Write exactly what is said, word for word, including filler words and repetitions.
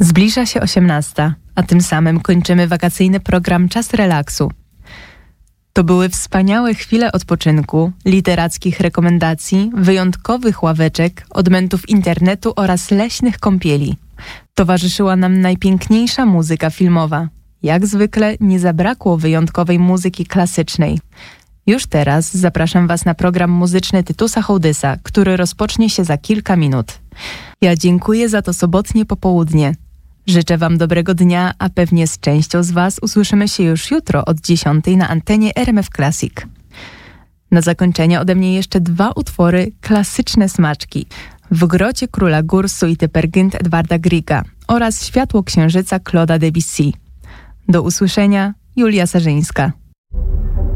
Zbliża się osiemnasta, a tym samym kończymy wakacyjny program Czas Relaksu. To były wspaniałe chwile odpoczynku, literackich rekomendacji, wyjątkowych ławeczek, odmętów internetu oraz leśnych kąpieli. Towarzyszyła nam najpiękniejsza muzyka filmowa. Jak zwykle nie zabrakło wyjątkowej muzyki klasycznej. Już teraz zapraszam Was na program muzyczny Tytusa Hołdysa, który rozpocznie się za kilka minut. Ja dziękuję za to sobotnie popołudnie. Życzę Wam dobrego dnia, a pewnie z częścią z Was usłyszymy się już jutro od dziesiątej na antenie R M F Classic. Na zakończenie ode mnie jeszcze dwa utwory klasyczne smaczki. W Grocie Króla Gór suity Peer Gynt Edwarda Grieга oraz Światło Księżyca Claude'a Debussy. Do usłyszenia, Julia Sarzyńska.